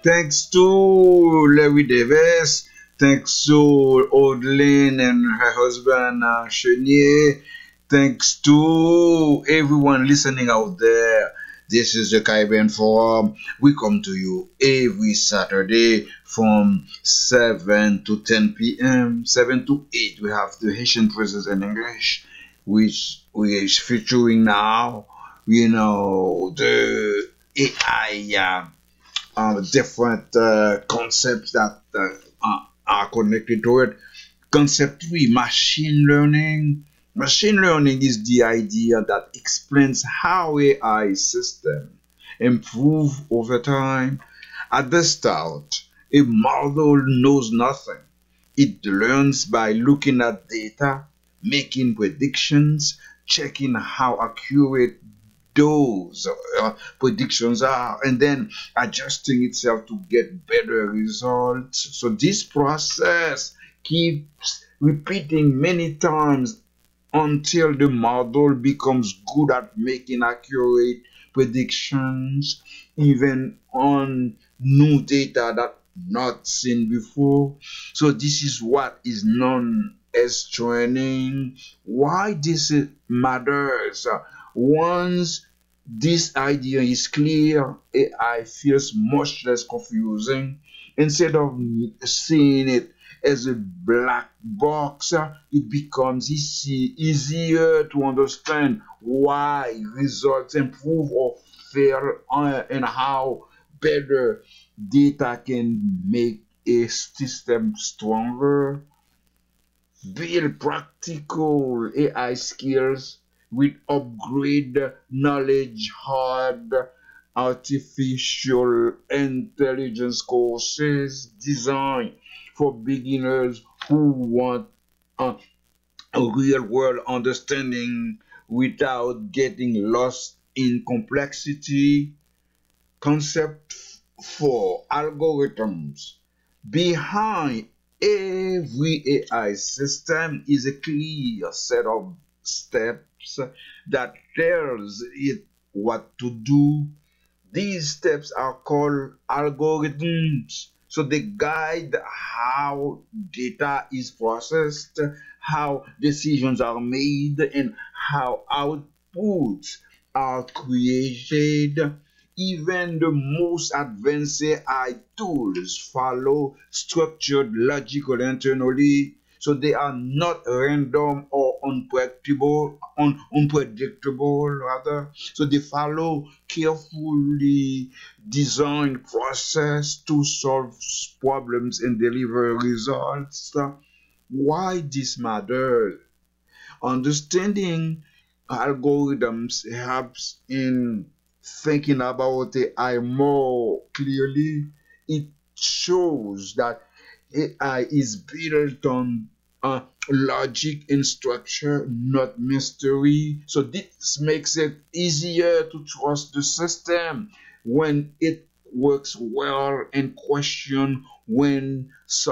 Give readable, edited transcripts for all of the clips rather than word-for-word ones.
Thanks to Larry Davis, thanks to Audlin and her husband Chenier, thanks to everyone listening out there. This is the Caribbean Forum. We come to you every Saturday from 7 to 10 p.m. 7 to 8. We have the Haitian Presence in English, which we is featuring now, the AI different concepts that are connected to it. Concept three, machine learning. Machine learning is the idea that explains how AI system improve over time. At the start, a model knows nothing. It learns by looking at data, making predictions, checking how accurate those predictions are, and then adjusting itself to get better results. So this process keeps repeating many times until the model becomes good at making accurate predictions, even on new data that not seen before. So this is what is known as training. Why this matters? Once this idea is clear, AI feels much less confusing. Instead of seeing it as a black box, it becomes easier to understand why results improve or fail, and how better data can make a system stronger. Build practical AI skills with upgrade knowledge hard artificial intelligence courses designed for beginners who want a real world understanding without getting lost in complexity. Concept for algorithms. Behind every AI system is a clear set of steps that tells it what to do. These steps are called algorithms. So they guide how data is processed, how decisions are made, and how outputs are created. Even the most advanced AI tools follow structured logical internally, so they are not random or unpredictable rather. So they follow carefully designed process to solve problems and deliver results. Why this matters? Understanding algorithms helps in thinking about AI more clearly. It shows that AI is built on logic and structure, not mystery. So this makes it easier to trust the system when it works well, and question when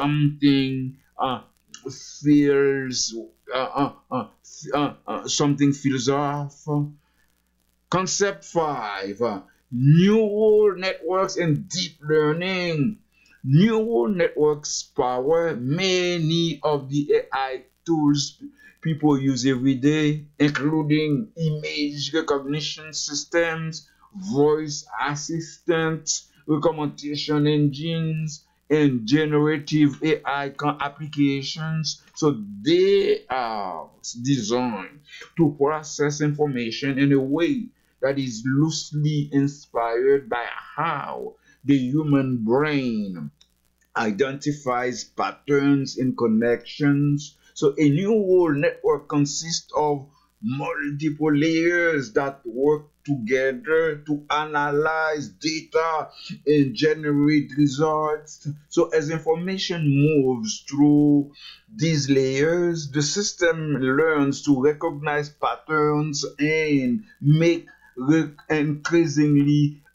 feels something feels off. Concept 5, neural networks and deep learning. Neural networks power many of the AI tools people use every day, including image recognition systems, voice assistants, recommendation engines, and generative AI applications. So they are designed to process information in a way that is loosely inspired by how the human brain identifies patterns and connections. So a neural network consists of multiple layers that work together to analyze data and generate results. So as information moves through these layers, the system learns to recognize patterns and make increasingly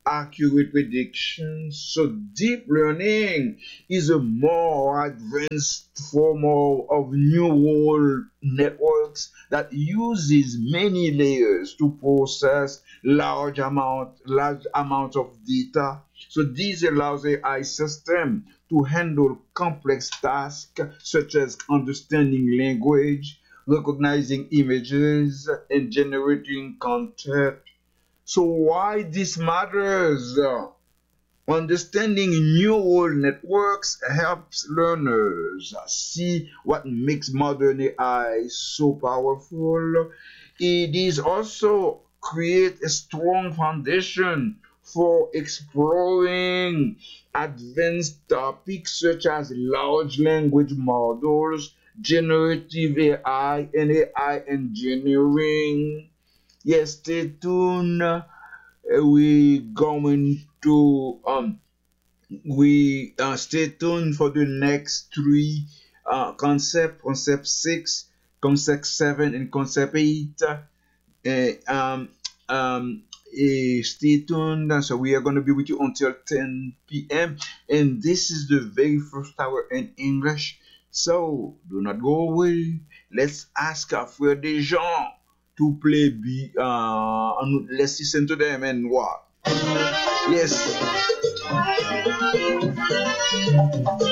accurate predictions. So deep learning is a more advanced form of neural networks that uses many layers to process large amount of data. So this allows AI system to handle complex tasks such as understanding language, recognizing images, and generating content. So why this matters? Understanding neural networks helps learners see what makes modern AI so powerful. It is also create a strong foundation for exploring advanced topics such as large language models, generative AI, and AI engineering. Yes, stay tuned. We going to we stay tuned for the next three concept 6, concept 7, and concept 8. Stay tuned. So we are going to be with you until 10 p.m. and this is the very first hour in English. So do not go away. Let's ask Frère Dejean to play and let's listen to them and what. Yes.